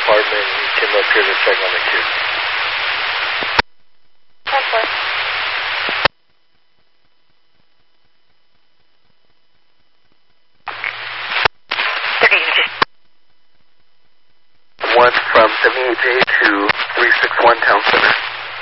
department. He came up here to check on the kid. 10-4. One from 78J to 361 Town Center.